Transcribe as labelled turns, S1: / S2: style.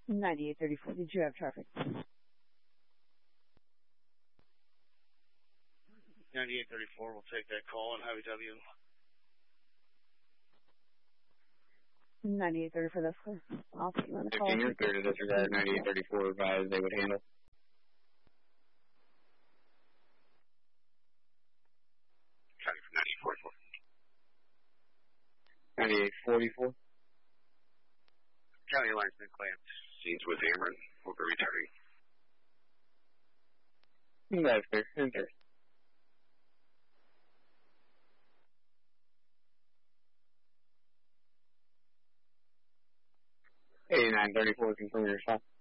S1: 9834, did you have traffic?
S2: 9834, we'll take that call on Highway W.
S1: 9834, that's clear. I'll put you on the call.
S3: 15 or 30 disregard, 9834 advised they would handle. 9844.
S4: County line's been clamped. Scenes with Ameren. We'll be returning.
S3: That's fair. Enter. $8934, confirm your stop.